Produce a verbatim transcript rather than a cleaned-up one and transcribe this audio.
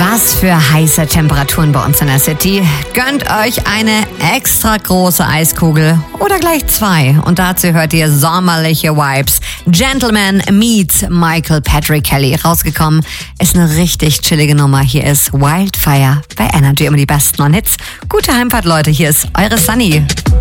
Was für heiße Temperaturen bei uns in der City. Gönnt euch eine extra große Eiskugel oder gleich zwei. Und dazu hört ihr sommerliche Vibes. Gentleman meets Michael Patrick Kelly. Rausgekommen ist eine richtig chillige Nummer. Hier ist Wildfire bei Energy. Immer die besten Hits. Gute Heimfahrt, Leute. Hier ist eure Sunny.